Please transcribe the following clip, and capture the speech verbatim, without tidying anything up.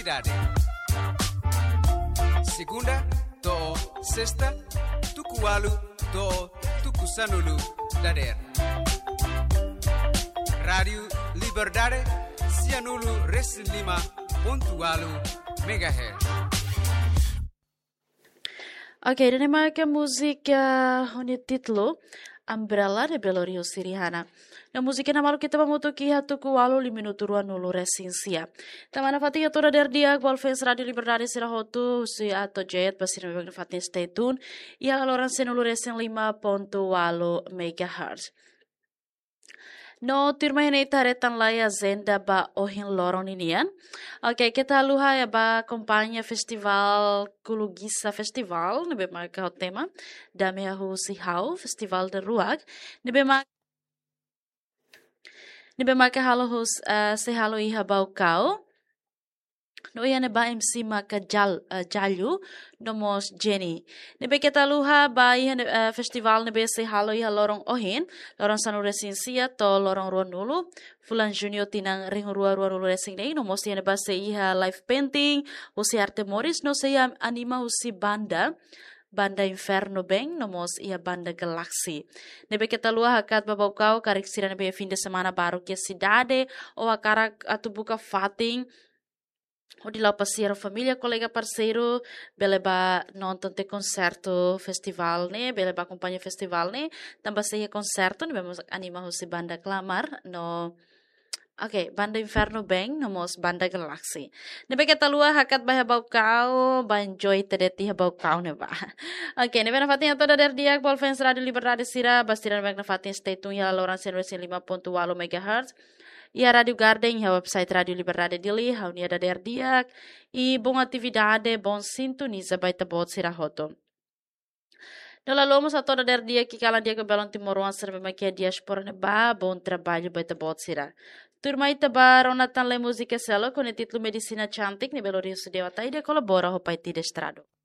Dade. Segunda, to sexta, tukuwalu, to tukusanulu, dader. Radio Liberdade, sianulu resin lima, pontualu, megahertz. Ok, dan que música o título Umbrella de Belo Rio Sirihana. Na música na malu kita pamutuki hatu kuwalu liminutu rua nulu resinsia. Tamana fatinha toda der dia qual fez Radio Liberdade sirahotu si ato jet pasir me fatin stay tune e a loran senulu resin lima ponto walo megahertz. No turma ini taretan lai agenda ba ohin lorong inian. Oke, kita luha ya ba kompannya festival Kulugisa Festival, nebe marka o tema. Dame ahu si hau Festival de Ruag. Nebe marka Nebe marka halo hus uh, se halo iha bau kau. No ia neba M C maka jal uh, jalju nomos Jenny. Nebe kita luha ba iha uh, festival nebe se halo iha lorong ohin, lorong sanu resinsia to lorong ruan nulu. Fulan Junior tinang ring rua rua nulu resing nei nomos ia neba se iha live painting, usi arte moris no se ia anima usi banda. Banda Inferno Beng, nomos ia banda Galaxy. Nebe kita lua hakat babau kau karik sira nebe fim de semana baru ke cidade ou a cara atu buka fating ou de lá passear família, colega parceiro, beleba nonton te concerto festival ne, beleba acompanha festival ne, tambah seia concerto, nebe anima husi banda Clamar no. Oke, okay, banda Inferno Bang, nomos banda Galaxy. Nebe kita lua hakat bah habau kau, bah enjoy tedeti habau kau neba. Oke, okay, nebe na fatin toda der dia qual fans Radio Liberdade sira, bastira nebe na fatin stay tune ya loran senresin lima ponto walo megahertz. Ia Radio Garden, ia website Radio Liberdade dili, hau nia da der dia, e bom atividade, bom sintoniza baita bot sira hoto. Nela lomos a toda der dia que cala dia que belon timoruan serve maquia diaspora neba, bom trabalho baita bot sira. Turma Itabar, Onatan le música sela com o título Medicina Chantic, ne Belo Rio Sudeu, até ele colabora ao pai de estrado.